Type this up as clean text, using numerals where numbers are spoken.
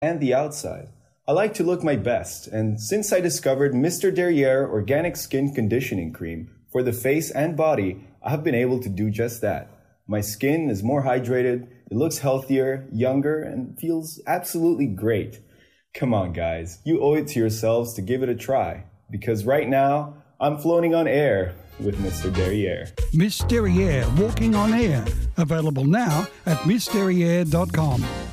and the outside. I like to look my best, and since I discovered Mr. Derriere Organic Skin Conditioning Cream for the face and body, I have been able to do just that. My skin is more hydrated, it looks healthier, younger, and feels absolutely great. Come on, guys, you owe it to yourselves to give it a try, because right now, I'm floating on air with Mr. Derriere. Miss Derriere Walking on Air. Available now at missderriere.com.